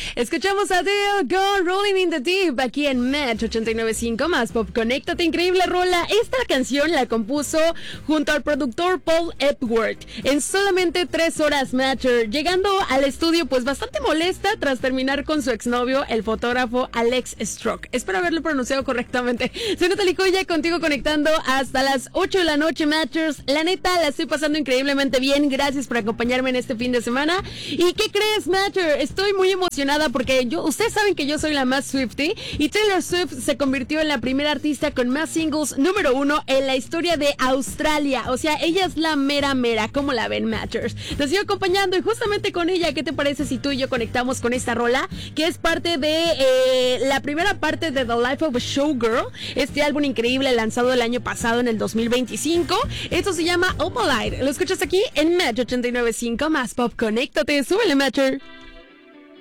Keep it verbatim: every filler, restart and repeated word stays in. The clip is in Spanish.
Escuchamos a Adele con Rolling in the Deep aquí en Match ochenta y nueve punto cinco más Pop. Conéctate, increíble rola. Esta canción la compuso junto al productor Paul Epworth en solamente tres horas, Matcher, llegando al estudio pues bastante molesta tras terminar con su exnovio, el fotógrafo Alex Stroke. Espero haberlo pronunciado correctamente. Soy Natalie Coya, contigo conectando hasta las ocho de la noche, Matchers. La neta, la estoy pasando increíblemente bien. Gracias por acompañarme en este fin de semana. ¿Y qué crees, Matcher? Estoy muy emocionada porque yo, ustedes saben que yo soy la más Swiftie y Taylor Swift se convirtió en la primera artista con más singles número uno en la historia de Australia. O sea, ella es la mera mera. ¿Cómo la ven, Matchers? Te sigo acompañando y justamente con ella, ¿qué te parece si tú y yo conectamos con esta rola? Que es parte de eh, la primera parte de The Life of a Showgirl, este álbum increíble lanzado el año pasado en el dos mil veinticinco. Esto se llama Opalite. Lo escuchas aquí en Match ochenta y nueve punto cinco más Pop. Conéctate, súbele, Matcher.